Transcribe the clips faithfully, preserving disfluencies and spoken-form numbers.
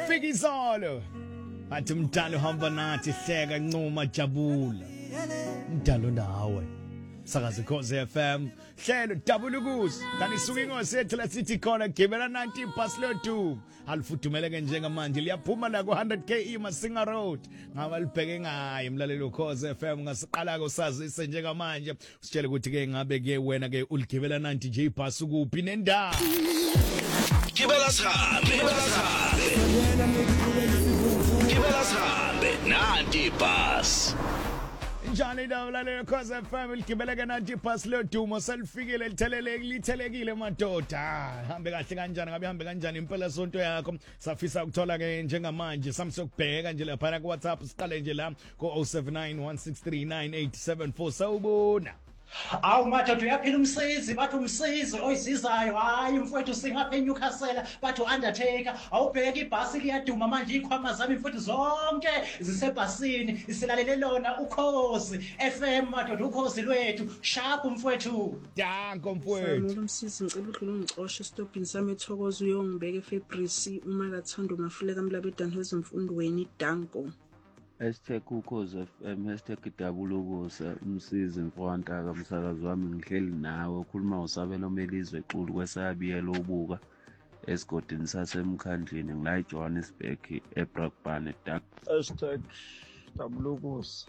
ufika izolo athi umdalo hamba nathi hleka ncuma jabula umdalo ndawe sakazi Khosi F M hlelo double ukuze kanti isuke ingosi yethu la sithi khona gibela ninety past two alifudumele ke njengamanje liyaphuma la ku one hundred K Masinga Road ngaba libheke ngaye umlaleli Khosi F M ngasiqala ko sazise njengamanje usitshele ukuthi ke ngabe ke wena ke uligibela ninety J bus kuphi nendawo Gibela sahambe Gibela sahambe ninety bus Njani dawulalelo Khosi F M ligibeleke ninety past dumo selifikile litheleleke lithelekile madoda hambe kahle kanjani ngabe hambe kanjani impela sonto yakho safisa ukuthola ke njengamanje samsokubheka nje lapha ku WhatsApp siqale nje la ku oh seven nine one six three nine eight seven four sawubona Awu madoda uyaphila umsizi bathi umsizi oyisizayo hayi mfowethu singapha eNewcastle bathi Undertaker awubheka ibhasi liyaduma manje ikhwama zami mfowethu zonke zisebhasini isilalele lona uKhosi F M madoda uKhosi lwethu sharp mfowethu danko mfowethu Ngicela umsizi ngicela udlule ungixoshe stopini sami ethokoza uyongibeka eFebrisi uma lathanda umafuleka mlabedani wezemfundweni danko Hashtag Ukhozi F M, hashtag double ukuze umsizi mfowanta kamsakazi wami ngihleli nawe ukhuluma usabela omelizwe exulu kwesabiyelo ubuka esigodini sasemkhandlini ngila eJohannesburg eBrockburn Dark. Hashtag double ukuze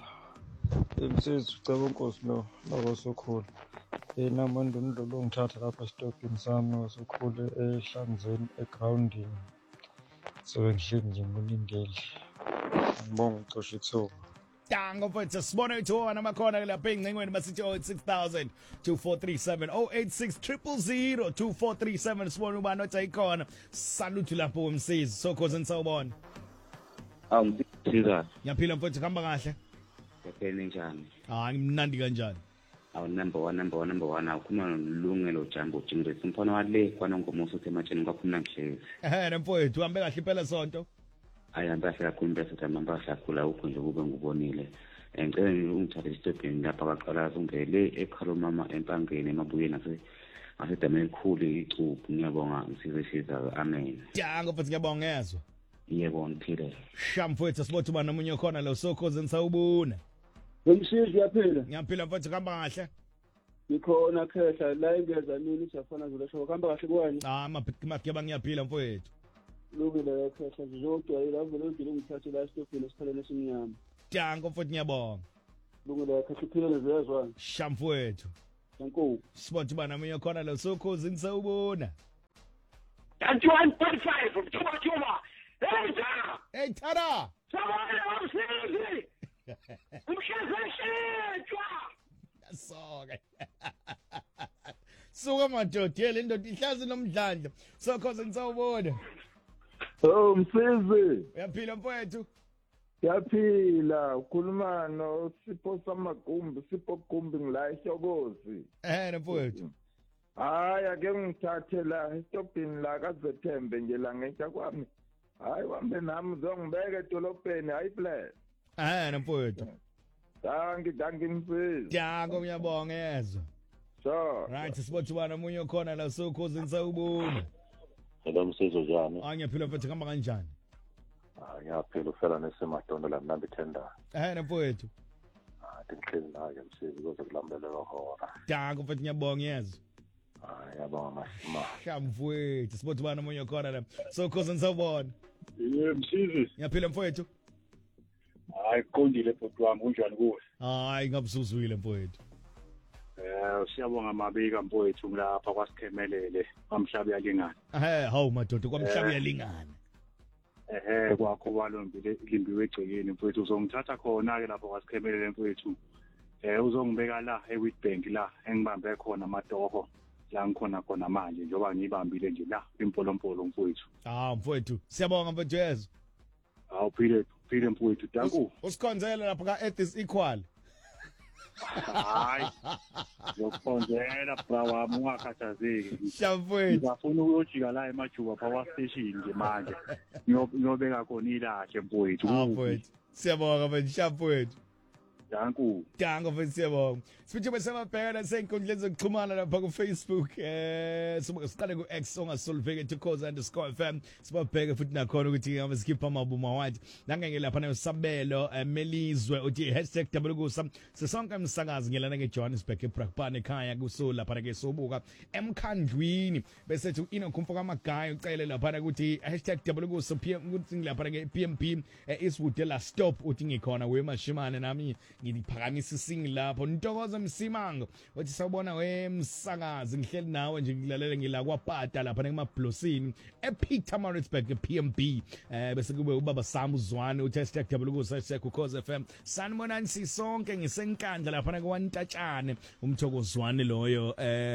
umsizi ucela unkosi lo lakosokhulu yena manje ndolo ngithatha lapha stopini sami wasokhulu ehlanzeni egroundini so ngihleli nje ngilindele ngibonga ucosha ithuba dango mfowethu sibone ukuthi wona makhona lapha engcingweni basithi oh eight six thousand two four three seven oh eight six zero zero zero two four three seven sibone ubani othi ayikhona salute lapho umsizi so Khosi nisawubona Awu msiza ngiyaphila mfowethu kuhamba kahle yaphela njani hayi ngimnandi kanjani awu number one number one number one awukhuluma nolungelo Jambo Jingris umfana wale kwanongomuso thematsheni kwakhuluma ngihlezi ehe mfowethu uhambe kahle impela sonto ayamba kakhulu bese tamamba sakhula ukho nje kube ngubonile ngicela ungithathe isitobhini lapha kwaqala ungele ekhalo mama empangeni emabuyeni nase asedameni elikhulu icubu ngiyabonga ngisizeshiza amen dango mfowethu ngiyabonga yezwa yebo ngiphile shamfowethu sibothu bana nomunye khona lo so Khosi nisawubona Ngimsizi yaphila ngiyaphila mfowethu kuhamba kahle Ikhona khehla la ingeza nini siyafana zolo show kuhamba kahle kwani ah makheba ngiyaphila mfowethu Lungile khehla zonke ayilavo lendile ngithathe la stopini esikhaleni esimnyama dango mfowethu ngiyabonga Lungile khehla iphile lezezwa shamfowethu Danko sibothu bana nomunye khona lo so Khosi nisawubona ninety-one point five Thuba Thuba hey ja hey tada sabona umsizi umshezeshwa soke suka madoda le ndoda ihlazi nomdlandla so Khosi nisawubona Oh msizi uyaphila mfowethu yaphila ukhuluma no Sipho Samagumbi Sipho Gumbi ngila eHlokozi eh mfowethu hayi ake ngithathe la estopini la kaZethembe nje la ngentsha kwami hayi wambe nami uzongibeka edolobheni hayi plan eh mfowethu dangi dangi mfowethu dango ngiyabonga yezwa so right sibothu bana omunye khona la so Khosi nisawubona Hello msizo njani angiyaphila mfowethu kuhamba kanjani ah ngiyaphila ufela nesemadondo la mnandi tender eh mfowethu ah ngihlezi naye msizi kuze kulambele hora dango mfowethu ngiyabonga yezwa ah yabonga mashima shamfowethu sibothu bana omunye khona la so Khosi nisawubona yebo msizi ngiyaphila mfowethu hayi qondile bhuti wami kunjani kuwe hayi ngabusuzwile mfowethu eh siyabonga mabika mfowethu ngilapha kwasikhemelele kwamhlaba yalingana eh hawu madoda kwamhlaba yalingana ehe kwakho balombile limbiwe egcekeni mfowethu uzongithatha khona ke lapho kwasikhemelele mfowethu eh uzongibeka la eWitbank la engibambe khona amatoho la ngikhona khona manje njoba ngibambile nje la impolompolo mfowethu ah mfowethu siyabonga mfowethu yezwa awuphile phile mfowethu danku usikhonzela lapha ka Earth is equal hayi yokukhonzela bra wami ungakhathazeki shamfowethu ngifuna ukuyojika la emajuba power station nje manje ngiyobeka khona ilahle mfowethu ah mfowethu siyabonga mfowethu shamfowethu Danku. Dango mfethu. Siphinde besababheka nasenkundleni zokuxhumana lapha ku Facebook eh siqale ku X ongasolveke to cause underscore F M sibabheke futhi nakhona ukuthi ngabe sikhipha amabuma wathi nangeke lapha nayo sabelo melizwe uthi #wkusa sisonke umsakazi ngelana ke Johannesburg eBrakpan ekhaya kuso lapha ke sobuka emkhandlwini bese uthi ino kumfaka amagaya ucele lapha ukuthi #wkusa ukuthi ngilapha ke P M P Eastwood la stop uthi ngikhona wemashimane nami ngiphakamisa isingi lapho Ntokozo Msimango uthi sawubona wemsakazi ngihleli nawe nje ngilalela ngila kwaPata lapha emaBlosini ePietermaritzburg P M B eh bese kube ubaba Sam Zwane uthi #wkusa sekukhoze F M sanibonani sisonke ngisenkandla lapha kwaNtatshane umthokozwane loyo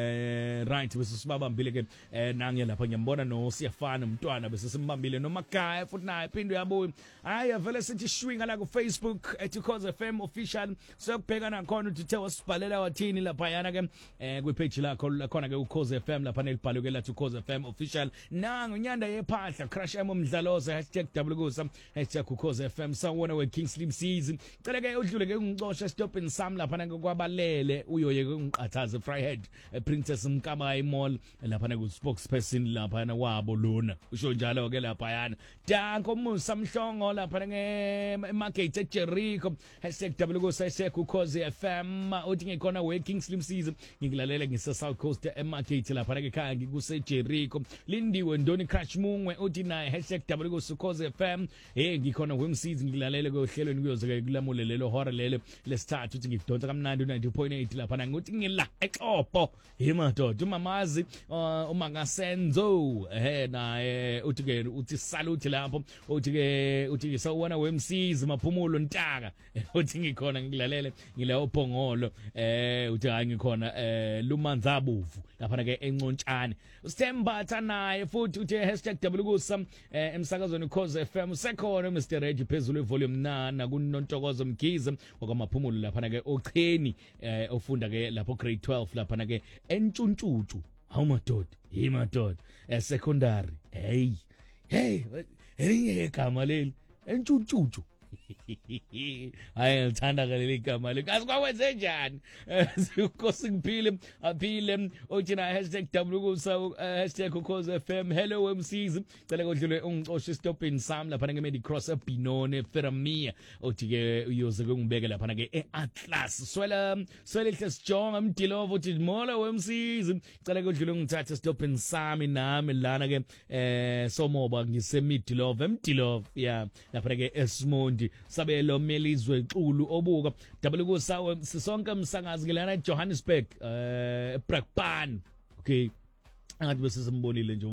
eh right bese sibabambile ke nange lapha ngiyambona no siyafana umntwana bese simbambile noMagaya futhi naye phinde yabuya hayi vele sithi shwinga la ku Facebook etukhoze F M official sokubheka nakhona uthi the wasibhalela wathini lapha yana ke eh kwi page lakho lakhona ke ukhoze F M lapha nelibhalwe ke lathi ukhoze F M official nangu nyanda yephahla crush em umdlaloze #wkusa #ukhoze F M sawona we Kingsley Season cela ke udlule ke ungicosha stop in sam lapha ke kwabalele uyoye ke ungiqathaze Fryhead Princess Mkabayi Mall lapha ku spokesperson lapha yana wabo lona usho njalo ke lapha yana danko musa mhlongo lapha ke market eJericho #wkusa ukhoze F M uthi ngikhona working slim season ngilalela ngise South Coast emarket lapha ke ekhaya ngikuse Jericho lindiwe Ndoni Crash Mungwe uthi naye #wkusa ukhoze F M hey ngikhona wemseason ngilalela ke ohlelweni kuyoze kulamulelelo hora lelo lesithathu uthi ngidonsa kamnandi ninety point eight lapha nguthi ngila eXhopo himadoda umamazi uma ngasenzo eh naye uthi ke uthi salute lapho uthi ke uthi sawona wemseason maphumulo ntaka uthi ngikhona ngilalele ngila ophongolo eh uthi hayi ngikhona eh lumanzabuvu lapha ke encontshane uStembatha naye futhi uthi #wkusa emsakazweni ukhoze F M sekhona Mister Reggie phezulu evolume nana kunontokozo Mkhize okwamaphumulo lapha ke ocheni ofunda ke lapho grade twelve lapha ke entshuntshutshu awumadoda yimadoda esecondary hey hey elinye igama leli entshuntshutshu hayi ngithanda ke leli gama le asikwenze njani sikosi ngiphile aphile uthina #wkusa #ukhoze F M hello M Cs cela kodlule ungicoshe stop in sam lapha ke Medi Cross eBinone Feramia uthi ke uyoze ke ngibeke lapha ke eAtlas swela swela ihle sijonga umdilova uthi mola M Cs cela kodlule ngithathe stop in sam nami lana ke eh somoba ngisemidilova emdilova yeah lapha ke eSmondi sabelo melizwe xulu obuka wkusa sisonke umsakazi ngelana Johannesburg eh eBrakpan okay angathi bese simbonile nje